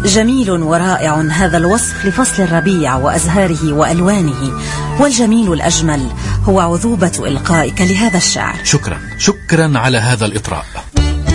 جميل ورائع هذا الوصف لفصل الربيع وأزهاره وألوانه، والجميل الأجمل هو عذوبة إلقائك لهذا الشعر. شكرا على هذا الإطراء.